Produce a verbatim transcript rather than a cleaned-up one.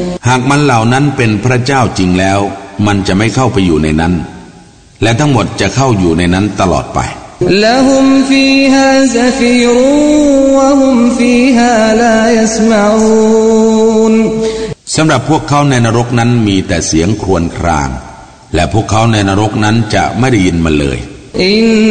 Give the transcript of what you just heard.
หากมันเหล่านั้นเป็นพระเจ้าจริงแล้วมันจะไม่เข้าไปอยู่ในนั้นและทั้งหมดจะเข้าอยู่ในนั้นตลอดไปละฮุมฟีฮาซะฟีรุวะฮุมฟีฮาลายัสมะอูนสำหรับพวกเขาในนรกนั้นมีแต่เสียงครวญครางและพวกเขาในนรกนั้นจะไม่ได้ยินมันเลย